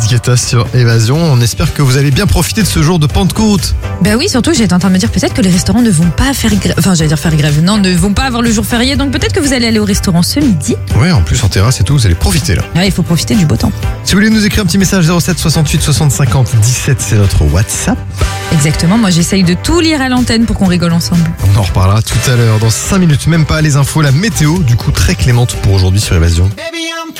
Guetta sur Évasion. On espère que vous allez bien profiter de ce jour de Pentecôte. Bah oui, surtout j'étais en train de me dire peut-être que les restaurants ne vont pas faire grève. Enfin, j'allais dire faire grève. Non, ne vont pas avoir le jour férié. Donc peut-être que vous allez aller au restaurant ce midi. Ouais, en plus en terrasse et tout, vous allez profiter là. Ouais, il faut profiter du beau temps. Si vous voulez nous écrire un petit message 07 68 60 50 17, c'est notre WhatsApp. Exactement, moi j'essaye de tout lire à l'antenne pour qu'on rigole ensemble. On en reparlera tout à l'heure dans 5 minutes, même pas les infos, la météo, du coup très clémente pour aujourd'hui sur Évasion.